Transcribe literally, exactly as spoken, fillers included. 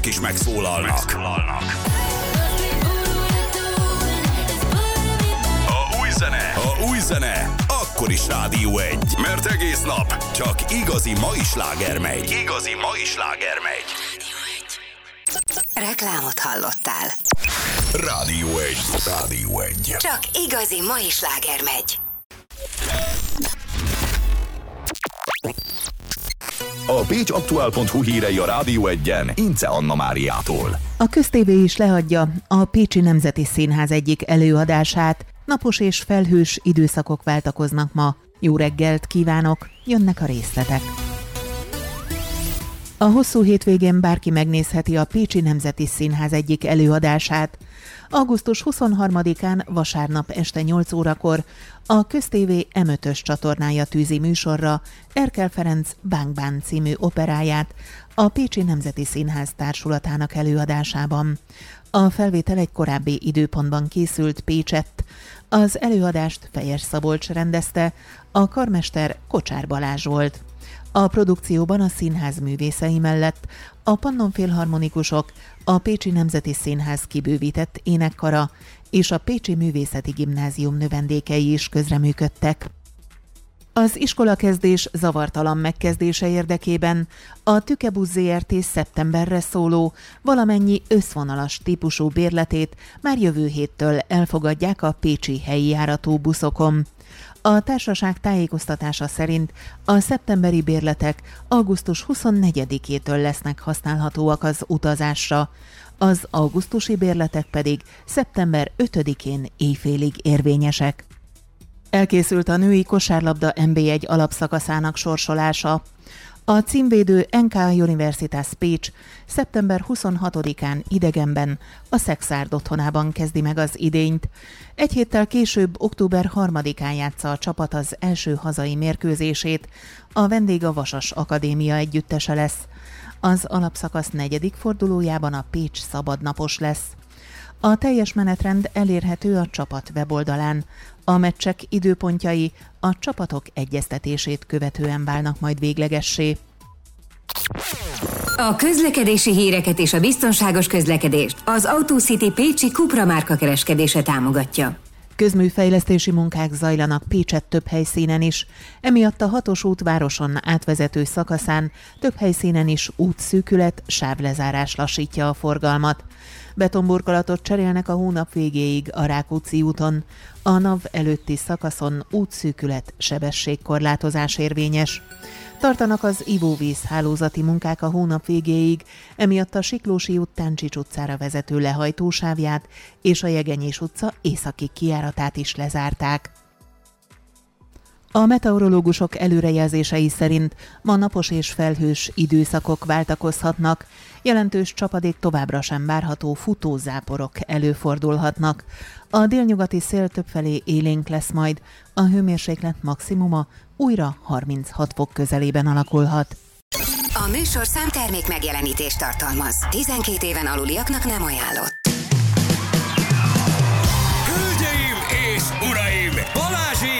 is megszólalnak. megszólalnak. A új zene, a új zene, akkor is Rádió egy, mert egész nap csak igazi mai sláger megy. Igazi mai sláger megy. Reklámot hallottál. Rádió egy, Rádió egy. Csak igazi mai sláger megy. A pécsaktuál pont hu hírei a Rádió egyen Ince Anna Máriától. A Köztévé is leadja a Pécsi Nemzeti Színház egyik előadását. Napos és felhős időszakok váltakoznak ma. Jó reggelt kívánok, jönnek a részletek. A hosszú hétvégén bárki megnézheti a Pécsi Nemzeti Színház egyik előadását. augusztus huszonharmadikán vasárnap este nyolc órakor a Köztévé em ötös csatornája tűzi műsorra Erkel Ferenc Bang Bang című operáját a Pécsi Nemzeti Színház társulatának előadásában. A felvétel egy korábbi időpontban készült Pécsett. Az előadást Fejes Szabolcs rendezte, a karmester Kocsár Balázs volt. A produkcióban a színház művészei mellett a Pannon Filharmonikusok, a Pécsi Nemzeti Színház kibővített énekkara és a Pécsi Művészeti Gimnázium növendékei is közreműködtek. Az iskolakezdés zavartalan megkezdése érdekében a Tükebusz zé er té szeptemberre szóló valamennyi összvonalas típusú bérletét már jövő héttől elfogadják a pécsi helyi járatú buszokon. A társaság tájékoztatása szerint a szeptemberi bérletek augusztus huszonnegyedikétől lesznek használhatóak az utazásra, az augusztusi bérletek pedig szeptember ötödikén éjfélig érvényesek. Elkészült a női kosárlabda en bé egy alapszakaszának sorsolása. A címvédő en ká Universitas Pécs szeptember huszonhatodikán idegenben a Szexárd otthonában kezdi meg az idényt. Egy héttel később, október harmadikán játsza a csapat az első hazai mérkőzését, a vendég a Vasas Akadémia együttese lesz. Az alapszakasz negyedik fordulójában a Pécs szabadnapos lesz. A teljes menetrend elérhető a csapat weboldalán. A meccsek időpontjai a csapatok egyeztetését követően válnak majd véglegessé. A közlekedési híreket és a biztonságos közlekedést az AutoCity Pécsi Cupra márka kereskedése támogatja. Közműfejlesztési munkák zajlanak Pécsett több helyszínen is, emiatt a hatos út városon átvezető szakaszán több helyszínen is útszűkület, sávlezárás lassítja a forgalmat. Betonburkolatot cserélnek a hónap végéig a Rákóczi úton. A NAV előtti szakaszon útszűkület, sebességkorlátozás érvényes. Tartanak az ivóvíz hálózati munkák a hónap végéig, emiatt a Siklósi út Táncsics utcára vezető lehajtósávját és a Jegenyés utca északi kijáratát is lezárták. A meteorológusok előrejelzései szerint ma napos és felhős időszakok váltakozhatnak, jelentős csapadék továbbra sem várható, futózáporok előfordulhatnak. A délnyugati szél többfelé élénk lesz majd, a hőmérséklet maximuma újra harminchat fok közelében alakulhat. A műsorszám termék megjelenítést tartalmaz. tizenkét éven aluliaknak nem ajánlott.